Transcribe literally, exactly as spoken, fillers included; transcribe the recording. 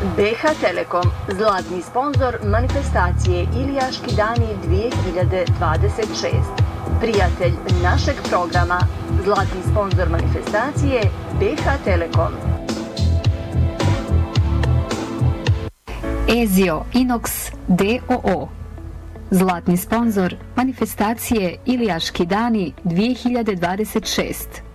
be ha Telekom, zlatni sponzor manifestacije Ilijaški dani dvije hiljade dvadeset šest. Prijatelj našeg programa, zlatni sponzor manifestacije be ha Telekom. Ezio Inox d o o, zlatni sponzor manifestacije Ilijaški dani dvije hiljade dvadeset šest.